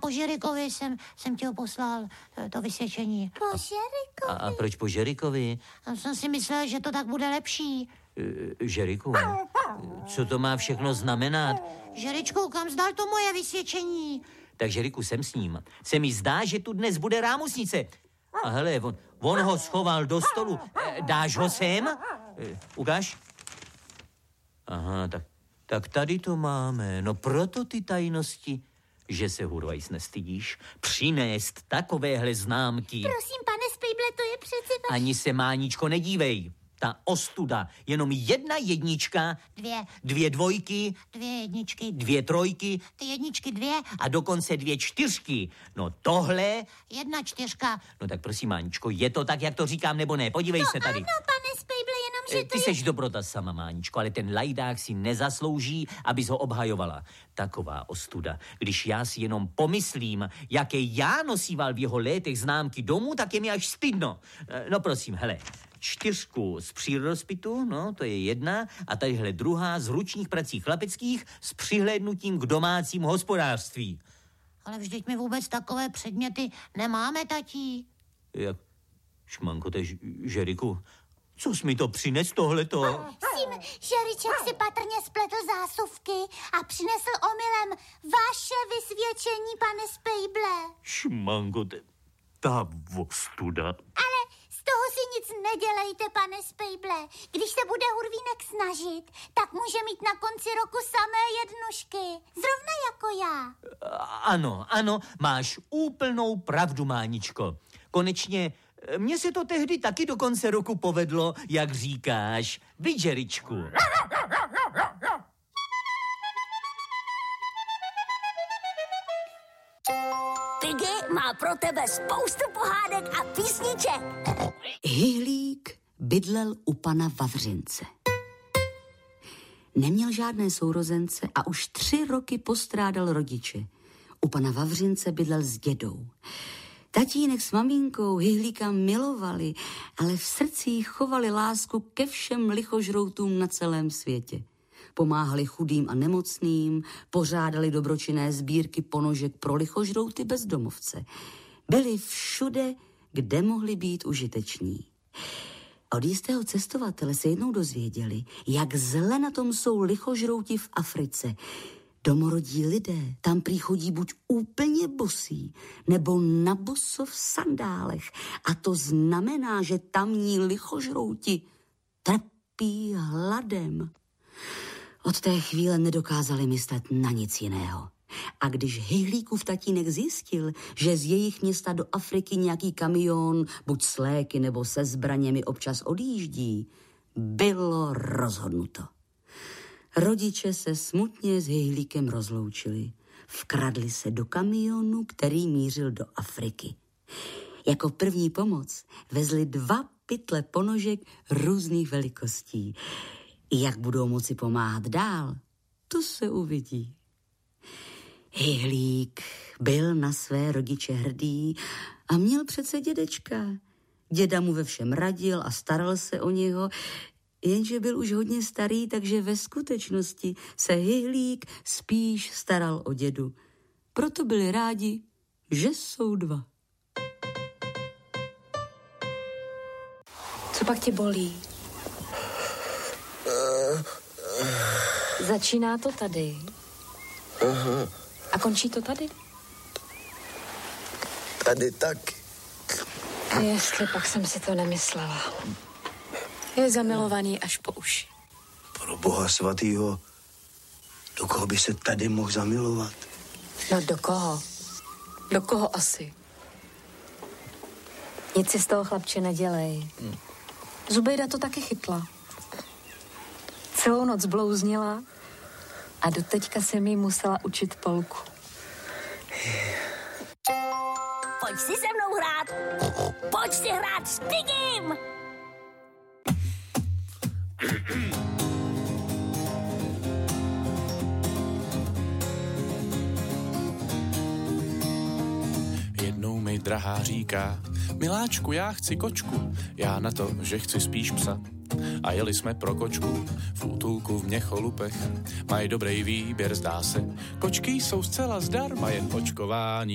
po Žerikovi jsem ti ho poslal, to vysvědčení. Po Žerikovi? A proč po Žerikovi? Já jsem si myslel, že to tak bude lepší. Žeriku, co to má všechno znamenat? Žeričku, kam zdal to moje vysvědčení? Tak Žeriku, jsem s ním. Se mi zdá, že tu dnes bude rámusnice. A hele, on ho schoval do stolu. Dáš ho sem? Ukáž? Aha, tak tady to máme. No proto ty tajnosti, že se, Hurvajs, nestydíš přinést takovéhle známky. Prosím, pane Spejble, to je přece vaše... Ani se, Máničko, nedívej. Ta ostuda, jenom 1 jednička, 2 dvojky, 2 jedničky, 2 trojky, ty jedničky 2 a dokonce 2 čtyřky. No tohle... 1 4. No tak prosím, Máničko, je to tak, jak to říkám, nebo ne? Podívej se tady. Ano, pane Spejble, jenom, že Ty seš dobrota sama, Máničko, ale ten lajdák si nezaslouží, abys ho obhajovala. Taková ostuda. Když já si jenom pomyslím, jaké já nosíval v jeho létech známky domů, tak je mi až stydno. No prosím, hele, 4 z přírodozpitu, no to je 1, a tadyhle 2 z ručních prací chlapeckých s přihlédnutím k domácímu hospodářství. Ale vždyť my vůbec takové předměty nemáme, tatí. Jak? Šmanko, Žeriku, co jsi mi to přines tohleto? Žeriček si patrně spletl zásuvky a přinesl omylem vaše vysvědčení, pane Spejble. Šmanko, ta ostuda. Ale z toho si nic nedělejte, pane Spejble. Když se bude Hurvínek snažit, tak může mít na konci roku samé jednušky. Zrovna jako já. Ano, máš úplnou pravdu, Máničko. Konečně, mně se to tehdy taky do konce roku povedlo, jak říkáš. Viď, Žeričku? Piggy má pro tebe spoustu pohádek a písniček. Hyhlík bydlel u pana Vavřince. Neměl žádné sourozence a už 3 roky postrádal rodiče. U pana Vavřince bydlel s dědou. Tatínek s maminkou Hyhlíka milovali, ale v srdcích chovali lásku ke všem lichožroutům na celém světě. Pomáhali chudým a nemocným, pořádali dobročinné sbírky ponožek pro lichožrouty bezdomovce. Byli všude, kde mohli být užiteční. Od jistého cestovatele se jednou dozvěděli, jak zle na tom jsou lichožrouti v Africe. Domorodí lidé tam prý chodí buď úplně bosí, nebo na boso v sandálech. A to znamená, že tamní lichožrouti trpí hladem. Od té chvíle nedokázali myslet na nic jiného. A když Hyhlíkův tatínek zjistil, že z jejich města do Afriky nějaký kamion, buď s léky nebo se zbraněmi, občas odjíždí, bylo rozhodnuto. Rodiče se smutně s Hyhlíkem rozloučili. Vkradli se do kamionu, který mířil do Afriky. Jako první pomoc vezli 2 pytle ponožek různých velikostí. Jak budou moci pomáhat dál, to se uvidí. Hyhlík byl na své rodiče hrdý a měl přece dědečka. Děda mu ve všem radil a staral se o něho, jenže byl už hodně starý, takže ve skutečnosti se Hyhlík spíš staral o dědu. Proto byli rádi, že jsou 2. Co pak tě bolí? Začíná to tady. A končí to tady? Tady taky. Jestli pak jsem si to nemyslela. Je zamilovaný až po uši. Pro Boha svatýho, do koho by se tady mohl zamilovat? No do koho? Do koho asi? Nic si z toho, chlapče, nedělej. Zubejda to taky chytla. Celou noc blouznila a doteďka jsem jí musela učit polku. Pojď si se mnou hrát. Pojď si hrát s Piggym. Jednou mi drahá říká: miláčku, já chci kočku. Já na to, že chci spíš psa. A jeli jsme pro kočku v útulku v Měcholupech. Mají dobrý výběr, zdá se. Kočky jsou zcela zdarma, jen očkování